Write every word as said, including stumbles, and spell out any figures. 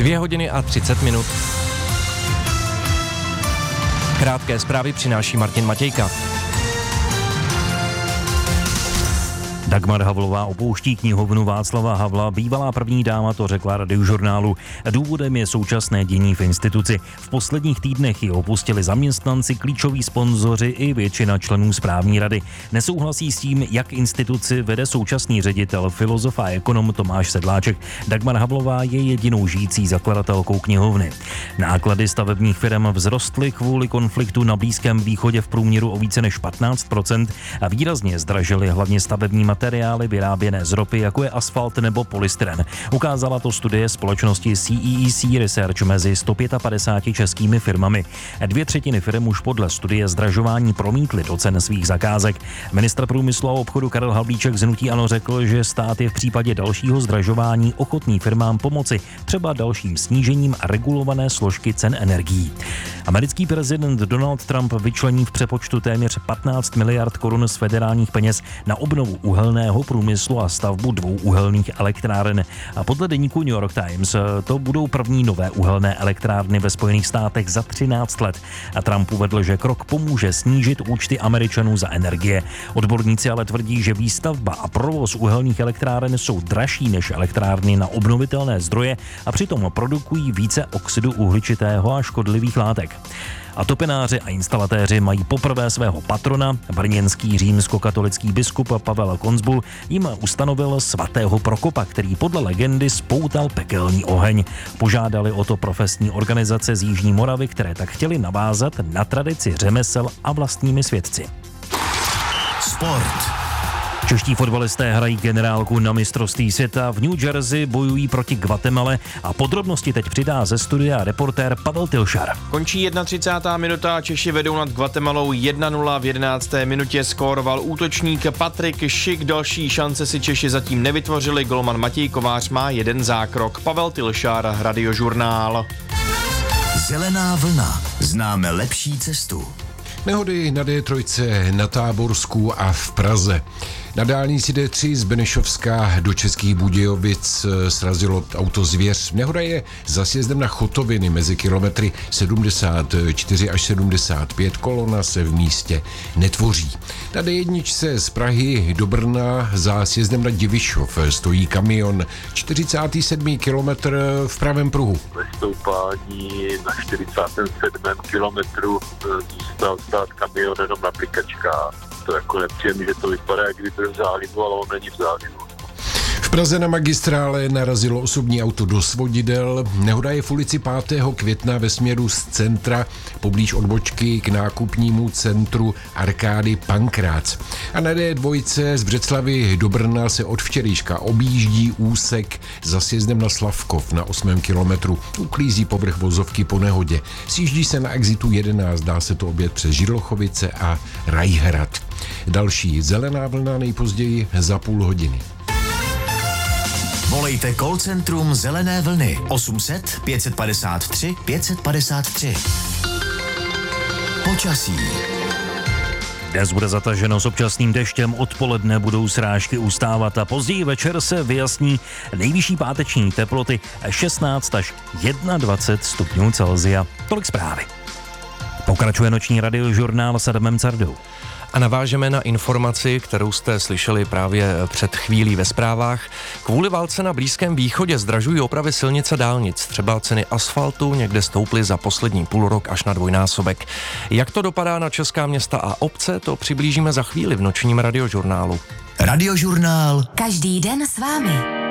Dvě hodiny a třicet minut. Krátké zprávy přináší Martin Matějka. Dagmar Havlová opouští knihovnu Václava Havla, bývalá první dáma to řekla Radiožurnálu. Důvodem je současné dění v instituci. V posledních týdnech ji opustili zaměstnanci, klíčoví sponzoři i většina členů správní rady. Nesouhlasí s tím, jak instituci vede současný ředitel, filozof a ekonom Tomáš Sedláček. Dagmar Havlová je jedinou žijící zakladatelkou knihovny. Náklady stavebních firm vzrostly kvůli konfliktu na Blízkém východě v průměru o více než patnáct procent a výrazně zdražily hlavně stavební materiály vyráběné z ropy, jako je asfalt nebo polystyren. Ukázala to studie společnosti C E E C Research mezi sto padesát pěti českými firmami. Dvě třetiny firm už podle studie zdražování promítly do cen svých zakázek. Ministr průmyslu a obchodu Karel Havlíček z hnutí ANO řekl, že stát je v případě dalšího zdražování ochotný firmám pomoci, třeba dalším snížením regulované složky cen energií. Americký prezident Donald Trump vyčlení v přepočtu téměř patnáct miliard korun z federálních peněz na obnovu uhelného průmyslu a stavbu dvou uhelných elektráren. A podle deníku New York Times to budou první nové uhelné elektrárny ve Spojených státech za třináct let. A Trump uvedl, že krok pomůže snížit účty Američanů za energie. Odborníci ale tvrdí, že výstavba a provoz uhelných elektráren jsou dražší než elektrárny na obnovitelné zdroje a přitom produkují více oxidu uhličitého a škodlivých látek. A topenáři a instalatéři mají poprvé svého patrona. Brněnský římskokatolický biskup Pavel Konzbul jim ustanovil svatého Prokopa, který podle legendy spoutal pekelný oheň. Požádali o to profesní organizace z Jižní Moravy, které tak chtěli navázat na tradici řemesel a vlastními svědci. Sport. Čeští fotbalisté hrají generálku na mistrovství světa. V New Jersey bojují proti Guatemale a podrobnosti teď přidá ze studia reportér Pavel Tilšar. Končí třicátá první minuta, Češi vedou nad Guatemalou jedna nula, v jedenácté minutě skóroval útočník Patrik Šik, další šance si Češi zatím nevytvořili, golman Matěj Kovář má jeden zákrok. Pavel Tilšar, Radiožurnál. Zelená vlna. Známe lepší cestu. Nehody na D tři, na Táborsku a v Praze. Na dálnici D tři z Benešovska do Českých Budějovic srazilo auto Zvěř. Nehoda je za sjezdem na Chotoviny mezi kilometry sedmdesát čtyři až sedmdesát pět. Kolona se v místě netvoří. Na D jedna z Prahy do Brna za sjezdem na Divišov stojí kamion. čtyřicátý sedmý kilometr v pravém pruhu. Ve stoupání na čtyřicátém sedmém kilometru zůstal stát kamion jenom na plikačkách. To jako nepříjemný, že to vypadá, jak kdyby v zálivu, ale on není v zálivu. V Praze na magistrále narazilo osobní auto do svodidel. Nehoda je v ulici pátého května ve směru z centra poblíž odbočky k nákupnímu centru Arkády Pankrác. A na D dva z Břeclavi do Brna se od včerejška objíždí úsek za sjezdem na Slavkov na osmém kilometru. Uklízí povrch vozovky po nehodě. Sjíždí se na exitu jedenáct, dá se to obět přes Žirlochovice a Rajhrad. Další zelená vlna nejpozději za půl hodiny. Volejte call centrum Zelené vlny osm set pět padesát tři pět padesát tři. Počasí. Dnes bude zataženo s občasným deštěm, odpoledne budou srážky ustávat a později večer se vyjasní. Nejvyšší páteční teploty šestnáct až dvacet jedna stupňů Celsia. Tolik zprávy. Pokračuje noční radiožurnál s Adamem Cardou. A navážeme na informaci, kterou jste slyšeli právě před chvílí ve zprávách. Kvůli válce na Blízkém východě zdražují opravy silnic a dálnic. Třeba ceny asfaltu někde stouply za poslední půl rok až na dvojnásobek. Jak to dopadá na česká města a obce, to přiblížíme za chvíli v nočním radiožurnálu. Radiožurnál. Každý den s vámi.